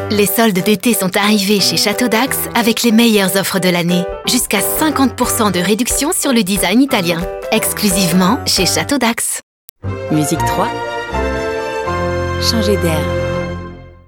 Les soldes d'été sont arrivés chez Château d'Axe avec les meilleures offres de l'année. Jusqu'à 50% de réduction sur le design italien. Exclusivement chez Château d'Axe. Musique 3. Changer d'air.